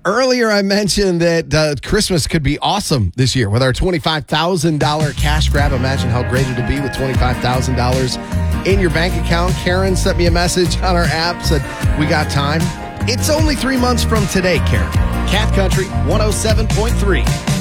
Earlier, I mentioned that Christmas could be awesome this year with our $25,000 cash grab. Imagine how great it'll be with $25,000 in your bank account. Karen sent me a message on our app, said, we got time. It's only 3 months from today, Karen. Cat Country 107.3.